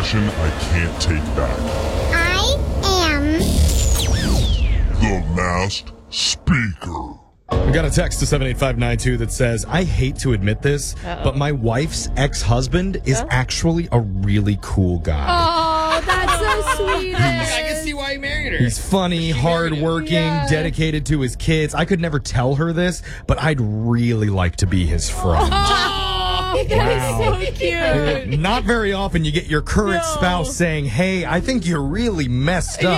expression I can't take back. I am The Masked Speaker. We got a text to 78592 that says, I hate to admit this, but my wife's ex-husband is actually a really cool guy. Oh, that's so sweet. I can see why you married her. He's funny, hardworking, dedicated to his kids. I could never tell her this, but I'd really like to be his friend. Oh, that is so cute. Not very often you get your current spouse saying, hey, I think you're really messed up.